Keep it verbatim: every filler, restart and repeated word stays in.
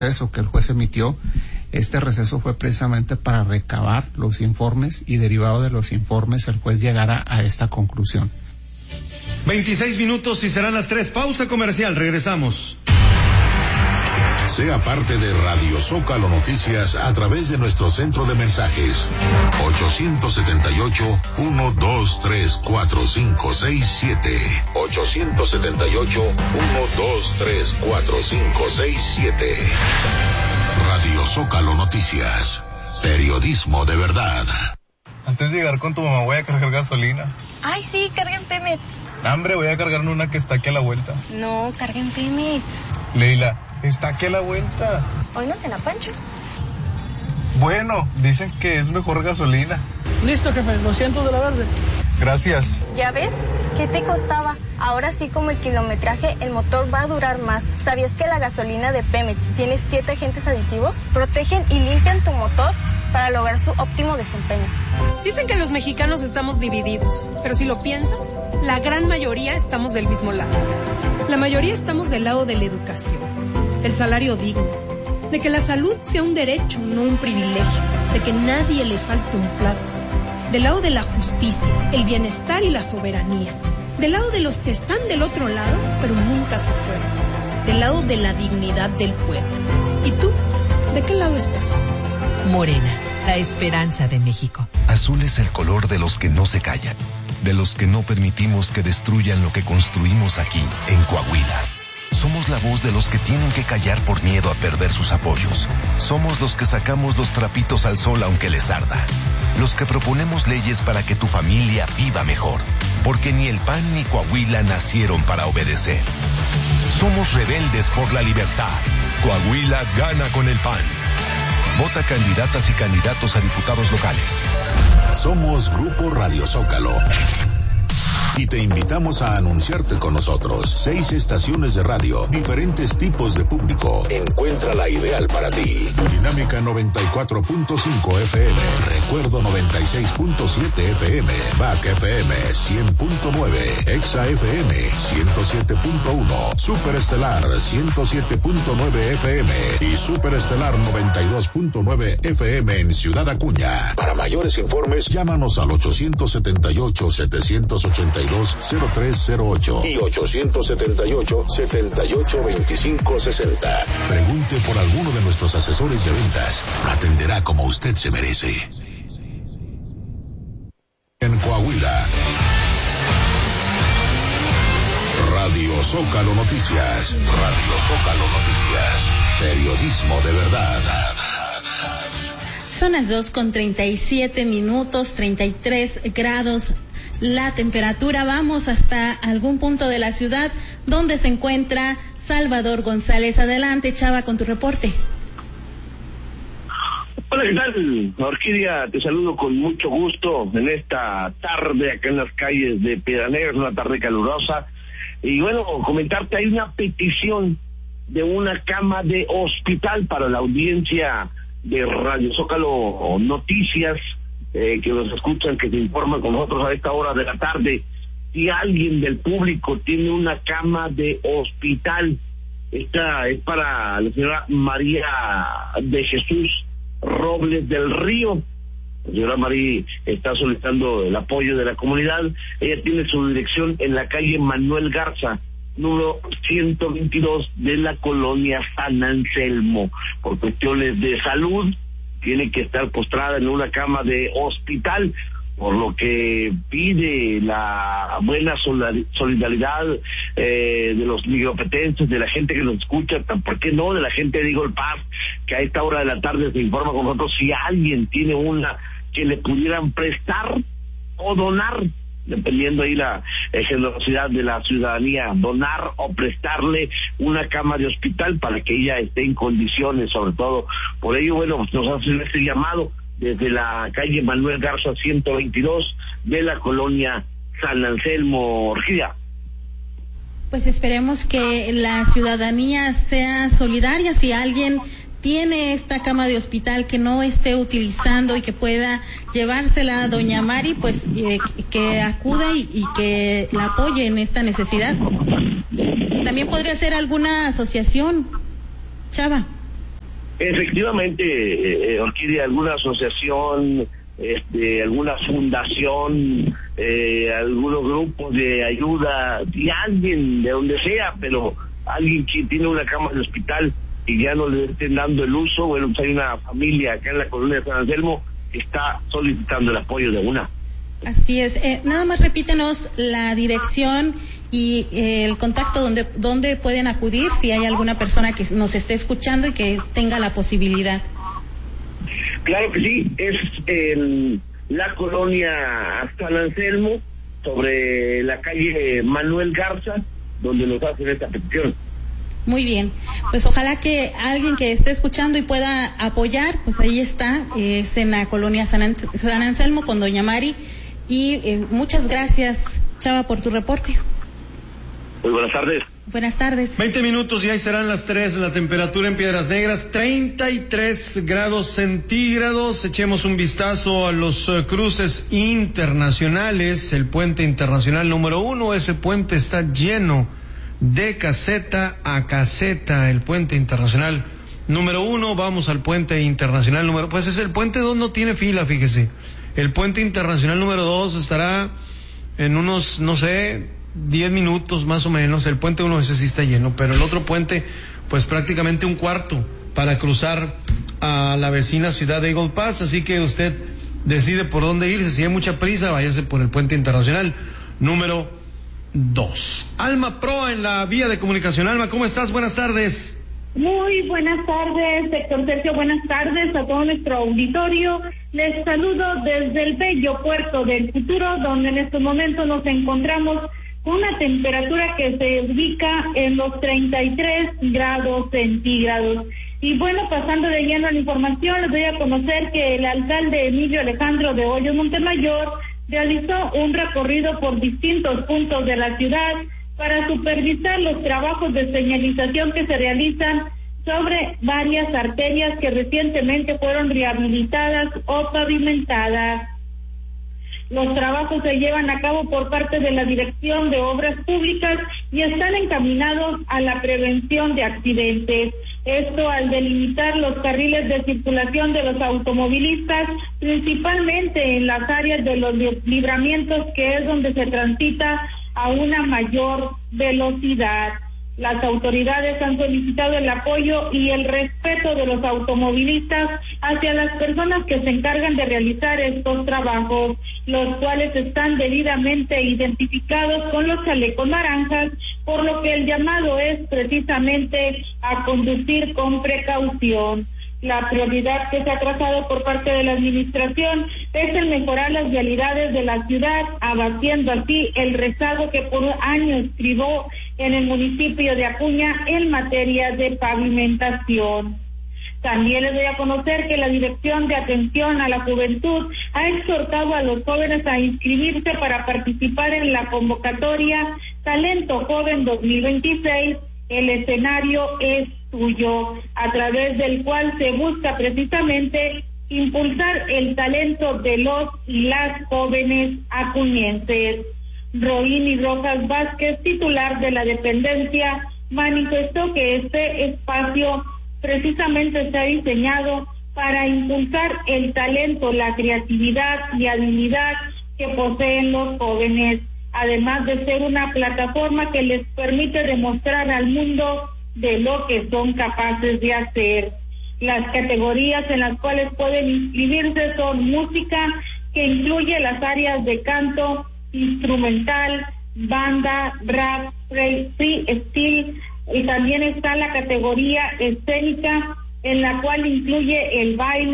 receso que el juez emitió, este receso fue precisamente para recabar los informes y derivado de los informes el juez llegara a esta conclusión. veintiséis minutos y serán las tres. Pausa comercial, regresamos. Sea parte de Radio Zócalo Noticias a través de nuestro centro de mensajes ochocientos setenta y ocho, uno dos tres cuatro cinco seis siete ochocientos setenta y ocho, uno dos tres cuatro cinco seis siete. Radio Zócalo Noticias, periodismo de verdad. Antes de llegar con tu mamá voy a cargar gasolina. Ay, sí, carga en Pemex. Hambre, voy a cargar una que está aquí a la vuelta. No, carga en Pemex. Leila, está aquí a la vuelta. Hoy no cena Pancho. Bueno, dicen que es mejor gasolina. Listo, jefe, doscientos de la verde. Gracias. ¿Ya ves? ¿Qué te costaba? Ahora sí, como el kilometraje, el motor va a durar más. ¿Sabías que la gasolina de Pemex tiene siete agentes aditivos? Protegen y limpian tu motor para lograr su óptimo desempeño. Dicen que los mexicanos estamos divididos, pero si lo piensas, la gran mayoría estamos del mismo lado. La mayoría estamos del lado de la educación, del salario digno, de que la salud sea un derecho, no un privilegio, de que nadie le falte un plato, del lado de la justicia, el bienestar y la soberanía, del lado de los que están del otro lado, pero nunca se fueron, del lado de la dignidad del pueblo. ¿Y tú? ¿De qué lado estás? Morena, la esperanza de México. Azul es el color de los que no se callan, de los que no permitimos que destruyan lo que construimos aquí, en Coahuila. Somos la voz de los que tienen que callar por miedo a perder sus apoyos. Somos los que sacamos los trapitos al sol aunque les arda. Los que proponemos leyes para que tu familia viva mejor. Porque ni el P A N ni Coahuila nacieron para obedecer. Somos rebeldes por la libertad. Coahuila gana con el P A N. Vota candidatas y candidatos a diputados locales. Somos Grupo Radio Zócalo. Y te invitamos a anunciarte con nosotros. Seis estaciones de radio, diferentes tipos de público. Encuentra la ideal para ti. Dinámica noventa y cuatro punto cinco F M. Recuerdo noventa y seis punto siete F M. B A C F M cien punto nueve. Exa F M ciento siete punto uno. Superestelar ciento siete punto nueve F M. Y Superestelar noventa y dos punto nueve F M en Ciudad Acuña. Para mayores informes, llámanos al ochocientos setenta y ocho, setecientos ochenta y dos, cero tres cero ocho y ochocientos setenta y ocho, setenta y ocho, veinticinco sesenta. Pregunte por alguno de nuestros asesores de ventas. Atenderá como usted se merece. En Coahuila, Radio Zócalo Noticias. Radio Zócalo Noticias. Periodismo de verdad. Son las dos con treinta y siete minutos, treinta y tres grados la temperatura. Vamos hasta algún punto de la ciudad donde se encuentra Salvador González. Adelante, Chava, con tu reporte. Hola, ¿qué tal? Orquídea, te saludo con mucho gusto en esta tarde acá en las calles de Piedra Negra, es una tarde calurosa. Y bueno, comentarte, hay una petición de una cama de hospital para la audiencia de Radio Zócalo Noticias, eh, que nos escuchan, que se informan con nosotros a esta hora de la tarde. Si alguien del público tiene una cama de hospital, esta es para la señora María de Jesús Robles del Río. La señora María está solicitando el apoyo de la comunidad. Ella tiene su dirección en la calle Manuel Garza, número ciento veintidós de la colonia San Anselmo. Por cuestiones de salud, tiene que estar postrada en una cama de hospital, por lo que pide la buena solidaridad eh, de los micropetenses, de la gente que nos escucha, ¿por qué no? De la gente de Eagle Pass, que a esta hora de la tarde se informa con nosotros si alguien tiene una que le pudieran prestar o donar, dependiendo ahí la eh, generosidad de la ciudadanía, donar o prestarle una cama de hospital para que ella esté en condiciones, sobre todo. Por ello, bueno, pues nos hacen este llamado desde la calle Manuel Garza ciento veintidós de la colonia San Anselmo. Orquídea. Pues esperemos que la ciudadanía sea solidaria. Si alguien tiene esta cama de hospital que no esté utilizando y que pueda llevársela a doña Mari, pues eh, que acuda y, y que la apoye en esta necesidad. También podría ser alguna asociación, Chava. Efectivamente, eh, Orquídea, alguna asociación, este, alguna fundación, eh, algunos grupos de ayuda, y alguien de donde sea, pero alguien que tiene una cama de hospital y ya no le estén dando el uso, bueno, pues hay una familia acá en la colonia de San Anselmo que está solicitando el apoyo de una. Así es. Eh, nada más repítenos la dirección y eh, el contacto donde donde pueden acudir si hay alguna persona que nos esté escuchando y que tenga la posibilidad. Claro que sí, es en la colonia San Anselmo, sobre la calle Manuel Garza, donde nos hacen esta petición. Muy bien, pues ojalá que alguien que esté escuchando y pueda apoyar, pues ahí está, eh, es en la colonia San, An- San Anselmo con doña Mari, y eh, muchas gracias, Chava, por tu reporte. Muy buenas tardes. Buenas tardes. veinte minutos y ahí serán las tres, la temperatura en Piedras Negras, treinta y tres grados centígrados. Echemos un vistazo a los uh, cruces internacionales. El puente internacional número uno, ese puente está lleno de caseta a caseta. El puente internacional número uno, vamos al puente internacional número, pues es el puente dos, no tiene fila, fíjese. El puente internacional número dos estará en unos, no sé, diez minutos más o menos. El puente uno ese sí está lleno, pero el otro puente, pues prácticamente un cuarto para cruzar a la vecina ciudad de Eagle Pass, así que usted decide por dónde irse. Si hay mucha prisa, váyase por el puente internacional número dos. Alma Proa en la vía de comunicación. Alma, ¿cómo estás? Buenas tardes. Muy buenas tardes, Héctor Sergio, buenas tardes a todo nuestro auditorio. Les saludo desde el bello puerto del futuro, donde en estos momentos nos encontramos con una temperatura que se ubica en los treinta y tres grados centígrados. Y bueno, pasando de lleno a la información, les doy a conocer que el alcalde Emilio Alejandro de Hoyos Montemayor realizó un recorrido por distintos puntos de la ciudad para supervisar los trabajos de señalización que se realizan sobre varias arterias que recientemente fueron rehabilitadas o pavimentadas. Los trabajos se llevan a cabo por parte de la Dirección de Obras Públicas y están encaminados a la prevención de accidentes. Esto al delimitar los carriles de circulación de los automovilistas, principalmente en las áreas de los libramientos, que es donde se transita a una mayor velocidad. Las autoridades han solicitado el apoyo y el respeto de los automovilistas hacia las personas que se encargan de realizar estos trabajos, los cuales están debidamente identificados con los chalecos naranjas, por lo que el llamado es precisamente a conducir con precaución. La prioridad que se ha trazado por parte de la administración es el mejorar las vialidades de la ciudad, abatiendo así el rezago que por años privó en el municipio de Acuña en materia de pavimentación. También les doy a conocer que la Dirección de Atención a la Juventud ha exhortado a los jóvenes a inscribirse para participar en la convocatoria Talento Joven dos mil veintiséis. El escenario es tuyo, a través del cual se busca precisamente impulsar el talento de los y las jóvenes acuñenses. Roini Rojas Vázquez, titular de la dependencia, manifestó que este espacio precisamente está diseñado para impulsar el talento, la creatividad y habilidad que poseen los jóvenes, además de ser una plataforma que les permite demostrar al mundo de lo que son capaces de hacer. Las categorías en las cuales pueden inscribirse son música, que incluye las áreas de canto, instrumental, banda, rap, freestyle, y también está la categoría escénica, en la cual incluye el baile,